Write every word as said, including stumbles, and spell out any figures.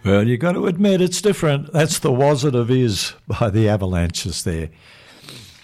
Well, you've got to admit it's different. That's the Was It Of Is by the Avalanches there.